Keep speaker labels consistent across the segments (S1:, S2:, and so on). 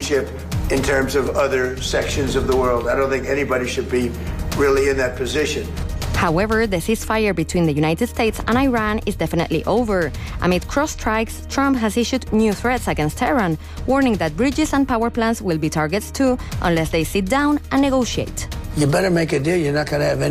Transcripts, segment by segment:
S1: leadership in terms of other sections of the world. I don't think anybody should be really in that position.
S2: However, the ceasefire between the United States and Iran is definitely over. Amid cross-strikes, Trump has issued new threats against Tehran, warning that bridges and power plants will be targets too unless they sit down and negotiate.
S3: You better make a deal. You're not going to have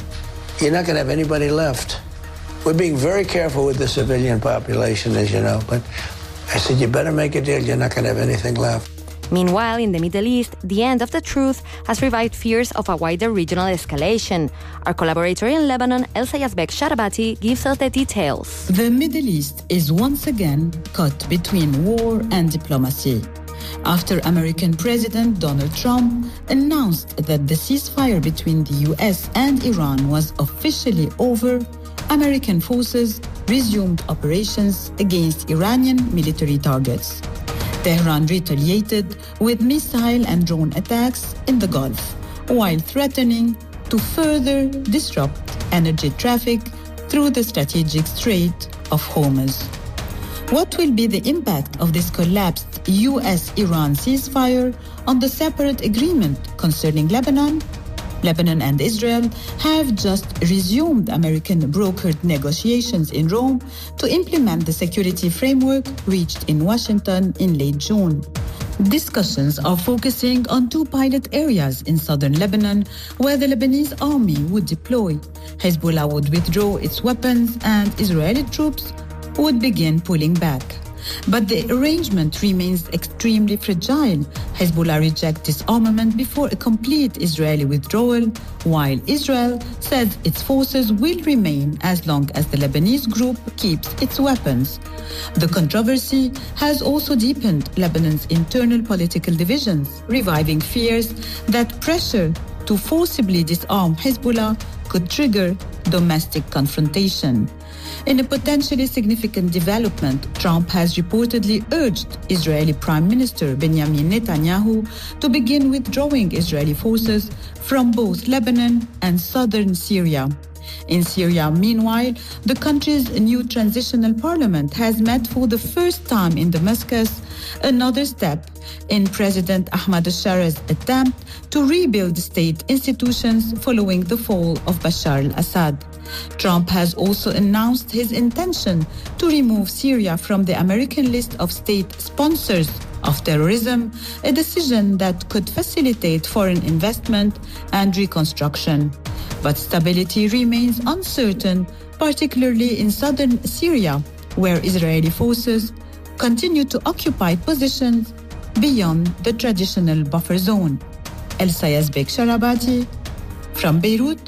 S3: anybody left. We're being very careful with the civilian population, as you know, but I said, you better make a deal. You're not going to have anything left.
S2: Meanwhile, in the Middle East, the end of the truce has revived fears of a wider regional escalation. Our collaborator in Lebanon, Elsa Yazbek Sharabati, gives us the details.
S4: The Middle East is once again caught between war and diplomacy. After American President Donald Trump announced that the ceasefire between the U.S. and Iran was officially over, American forces resumed operations against Iranian military targets. Tehran retaliated with missile and drone attacks in the Gulf, while threatening to further disrupt energy traffic through the strategic Strait of Hormuz. What will be the impact of this collapsed U.S.-Iran ceasefire on the separate agreement concerning Lebanon? Lebanon and Israel have just resumed American-brokered negotiations in Rome to implement the security framework reached in Washington in late June. Discussions are focusing on two pilot areas in southern Lebanon where the Lebanese army would deploy. Hezbollah would withdraw its weapons and Israeli troops would begin pulling back. But the arrangement remains extremely fragile. Hezbollah rejects disarmament before a complete Israeli withdrawal, while Israel says its forces will remain as long as the Lebanese group keeps its weapons. The controversy has also deepened Lebanon's internal political divisions, reviving fears that pressure to forcibly disarm Hezbollah could trigger domestic confrontation. In a potentially significant development, Trump has reportedly urged Israeli Prime Minister Benjamin Netanyahu to begin withdrawing Israeli forces from both Lebanon and southern Syria. In Syria, meanwhile, the country's new transitional parliament has met for the first time in Damascus, another step in President Ahmad al-Shara's attempt to rebuild state institutions following the fall of Bashar al-Assad. Trump has also announced his intention to remove Syria from the American list of state sponsors of terrorism, a decision that could facilitate foreign investment and reconstruction. But stability remains uncertain, particularly in southern Syria, where Israeli forces continue to occupy positions beyond the traditional buffer zone. Elsa Yazbek Sharabati, from Beirut,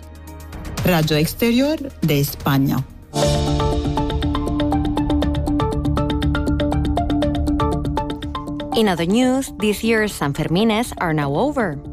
S4: Radio Exterior de España.
S2: In other news, this year's Sanfermines are now over.